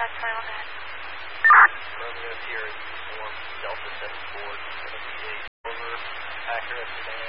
contact 21 ahead. Romeo Sierra, form Delta 74, 78, over, accurate,